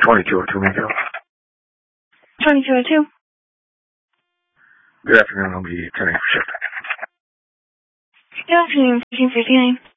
2202 Mako. 2202. Good afternoon. I'll be attending for shift. Good afternoon, 1559.